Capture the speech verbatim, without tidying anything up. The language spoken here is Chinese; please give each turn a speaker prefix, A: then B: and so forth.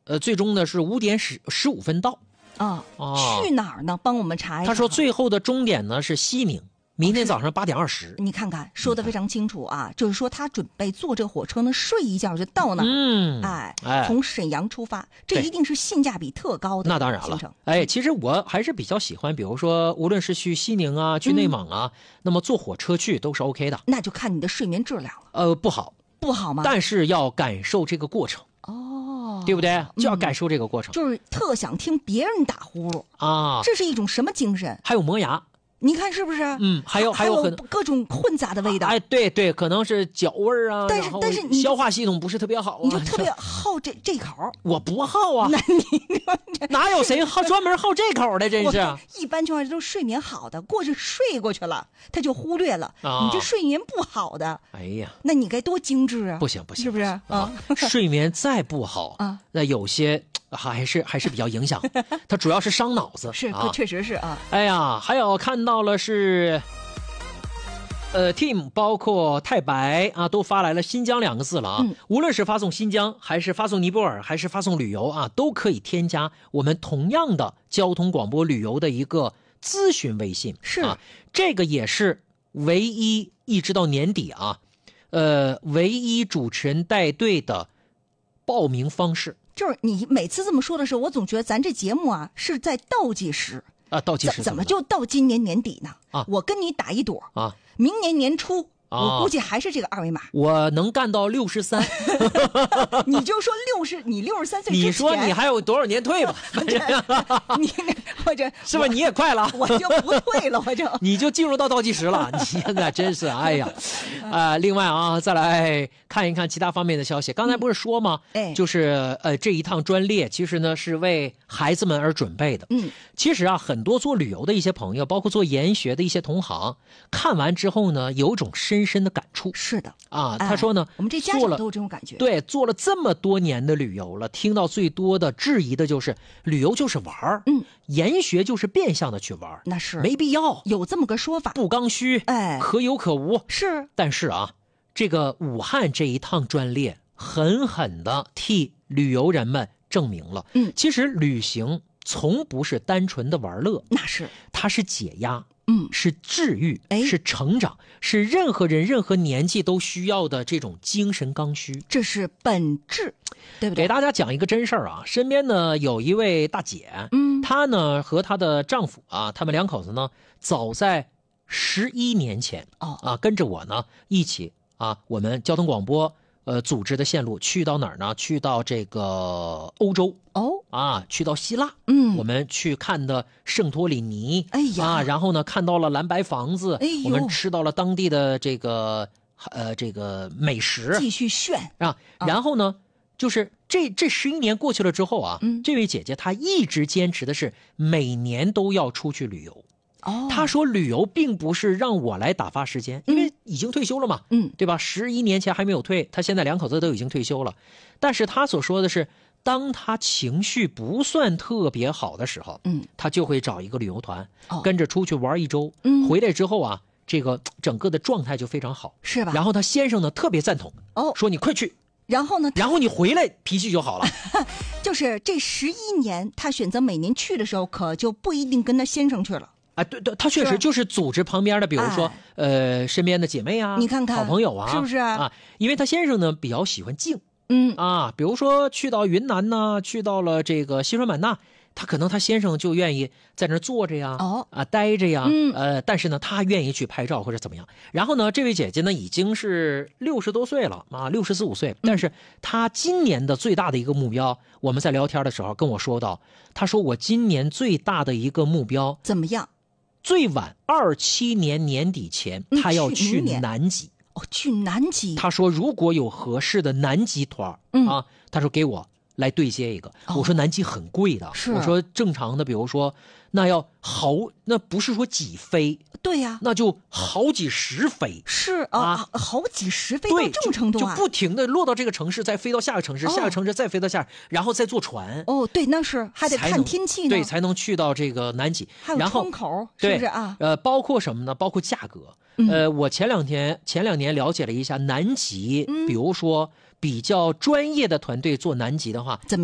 A: 呃，最终呢是五点十十五分到。
B: 啊、
A: 哦
B: 去哪儿呢？帮我们查一查。
A: 他说最后的终点呢是西宁，明天早上八点二十。
B: 你看看说的非常清楚啊，就是说他准备坐这火车呢，睡一觉就到那儿。
A: 嗯，
B: 哎，
A: 哎
B: 从沈阳出发，这一定是性价比特高的
A: 那当然
B: 行程
A: 了。哎，其实我还是比较喜欢，比如说无论是去西宁啊，去内蒙啊，嗯、那么坐火车去都是 OK 的。
B: 那就看你的睡眠质量了。
A: 呃，不好，
B: 不好吗？
A: 但是要感受这个过程。
B: 哦，
A: 对不对？就要感受这个过程，
B: 嗯、就是特想听别人打呼噜
A: 啊，
B: 这是一种什么精神？
A: 还有磨牙。
B: 你看是不是？
A: 嗯，还有
B: 还
A: 有很
B: 各种混杂的味道。
A: 哎，对对，可能是脚味儿啊，
B: 但是但是你
A: 消化系统不是特别好、啊，
B: 你就特别好这这口。
A: 我不好啊，
B: 那你
A: 哪有谁好专门好这口的？真是，
B: 一般情况下都是睡眠好的，过去睡过去了，他就忽略了、
A: 啊、
B: 你这睡眠不好的。
A: 哎呀，
B: 那你该多精致啊！
A: 不行不行，
B: 是不是啊？
A: 啊睡眠再不好啊，那有些。还是还是比较影响，它主要是伤脑子。
B: 是，
A: 啊、
B: 确实是啊。
A: 哎呀，还有看到了是，呃 ，team 包括太白啊，都发来了新疆两个字了啊。嗯、无论是发送新疆，还是发送尼泊尔，还是发送旅游啊，都可以添加我们同样的交通广播旅游的一个咨询微信。
B: 是
A: 啊，这个也是唯一一直到年底啊，呃，唯一主持人带队的报名方式。
B: 就是你每次这么说的时候，我总觉得咱这节目啊是在倒计时
A: 啊，倒计时
B: 怎, 怎么就到今年年底呢？
A: 啊，
B: 我跟你打一朵
A: 啊，
B: 明年年初、
A: 啊、
B: 我估计还是这个二维码。
A: 我能干到六十三，
B: 你就说六十，你六十三岁之前，
A: 你说你还有多少年退吧？
B: 你或者
A: 是吧？你也快了，
B: 我就不退了，我就
A: 你就进入到倒计时了。你现在真是哎呀，啊、呃，另外啊，再来看一看其他方面的消息。刚才不是说吗？
B: 哎、嗯，
A: 就是呃，这一趟专列其实呢是为孩子们而准备的。
B: 嗯，
A: 其实啊，很多做旅游的一些朋友，包括做研学的一些同行，看完之后呢，有种深深的感触。
B: 是的
A: 啊，他说呢，
B: 哎、我们这家长都有这种感觉。
A: 对，做了这么多年的旅游了，听到最多的质疑的就是旅游就是玩儿，
B: 嗯，
A: 研学就是变相的去玩，
B: 那是
A: 没必要，
B: 有这么个说法，
A: 不刚需，
B: 哎，
A: 可有可无。
B: 是，
A: 但是啊，这个武汉这一趟专列，狠狠的替旅游人们证明了，
B: 嗯，
A: 其实旅行从不是单纯的玩乐，
B: 那是，
A: 它是解压。
B: 嗯，
A: 是治愈，是成长，是任何人任何年纪都需要的这种精神刚需，
B: 这是本质，对不对？
A: 给大家讲一个真事儿啊，身边呢有一位大姐，
B: 嗯，
A: 她呢和她的丈夫啊，他们两口子呢，早在十一年前
B: 哦
A: 啊，跟着我呢一起啊，我们交通广播呃组织的线路去到哪儿呢？去到这个欧洲
B: 哦
A: 啊，去到希腊，
B: 嗯，
A: 我们去看的圣托里尼，
B: 哎呀
A: 啊，然后呢看到了蓝白房子，
B: 哎呦，
A: 我们吃到了当地的这个呃这个美食，
B: 继续炫
A: 啊，然后呢，就是这这十一年过去了之后啊，
B: 嗯，
A: 这位姐姐她一直坚持的是每年都要出去旅游。
B: 哦，
A: 他说旅游并不是让我来打发时间，因为已经退休了嘛，
B: 嗯，
A: 对吧？十一年前还没有退，他现在两口子都已经退休了。但是他所说的是，当他情绪不算特别好的时候，
B: 嗯，
A: 他就会找一个旅游团，
B: 哦、
A: 跟着出去玩一周，
B: 嗯，
A: 回来之后啊，这个整个的状态就非常好，
B: 是吧？
A: 然后他先生呢特别赞同，
B: 哦，
A: 说你快去。
B: 然后呢？
A: 然后你回来脾气就好了。
B: 就是这十一年，他选择每年去的时候，可就不一定跟他先生去了。
A: 啊，对对，他确实就是组织旁边的，比如说，
B: 哎、
A: 呃，身边的姐妹啊，
B: 你看看
A: 好朋友啊，
B: 是不是
A: 啊？因为他先生呢比较喜欢静，
B: 嗯
A: 啊，比如说去到云南呢，去到了这个西双版纳，他可能他先生就愿意在那坐着呀，
B: 哦
A: 啊，待着呀，
B: 嗯，
A: 呃，但是呢，他愿意去拍照或者怎么样。然后呢，这位姐姐呢已经是六十多岁了啊，六十四五岁，但是她今年的最大的一个目标，我们在聊天的时候跟我说到，她说我今年最大的一个目标
B: 怎么样？
A: 最晚二七年年底前，他要去南极。
B: 哦，去南极。
A: 他说如果有合适的南极团、
B: 嗯、
A: 啊，他说给我来对接一个。
B: 哦、
A: 我说南极很贵的，
B: 是
A: 我说正常的，比如说那要好，那不是说几飞，
B: 对呀、啊，
A: 那就好几十飞。
B: 是啊，啊好几十飞到
A: 对
B: 这种程度
A: 啊，就不停的落到这个城市，再飞到下个城市，
B: 哦、
A: 下个城市再飞到下，然后再坐船。
B: 哦，对，那是还得看天气呢，
A: 对，才能去到这个南极。
B: 还有窗口，是不是啊？
A: 呃，包括什么呢？包括价格。
B: 嗯、
A: 呃，我前两天前两年了解了一下南极，
B: 嗯、
A: 比如说比较专业的团队做南极的话，
B: 怎么？